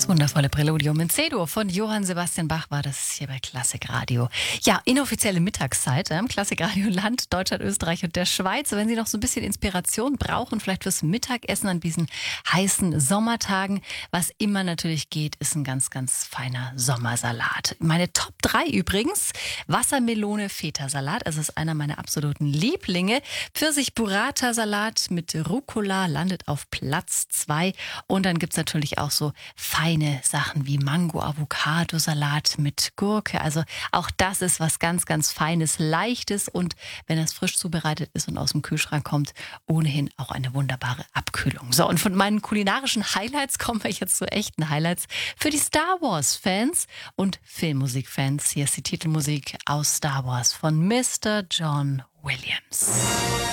Das wundervolle Präludium in C-Dur von Johann Sebastian Bach war das hier bei Klassikradio. Ja, inoffizielle Mittagszeit im Klassikradio Land, Deutschland, Österreich und der Schweiz. Wenn Sie noch so ein bisschen Inspiration brauchen, vielleicht fürs Mittagessen an diesen heißen Sommertagen, was immer natürlich geht, ist ein ganz, ganz feiner Sommersalat. Meine Top 3 übrigens, Wassermelone Feta-Salat, also ist einer meiner absoluten Lieblinge. Pfirsich-Burrata-Salat mit Rucola landet auf Platz 2 und dann gibt's natürlich auch so feine Sachen wie Mango-Avocado-Salat mit Gurke. Also auch das ist was ganz, ganz Feines, Leichtes und wenn es frisch zubereitet ist und aus dem Kühlschrank kommt, ohnehin auch eine wunderbare Abkühlung. So, und von meinen kulinarischen Highlights kommen wir jetzt zu echten Highlights für die Star Wars-Fans und Filmmusik-Fans. Hier ist die Titelmusik aus Star Wars von Mr. John Williams.